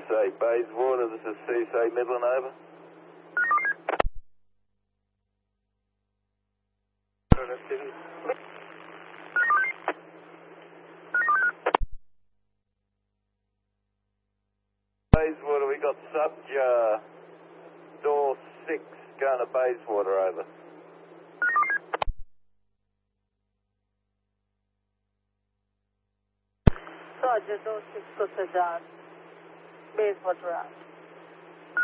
CSA Bayswater, this is CSA Midland, over. Bayswater, we got subjar door 6 going to Bayswater, over. Roger, door 6 to Sajjan, Bayswater out.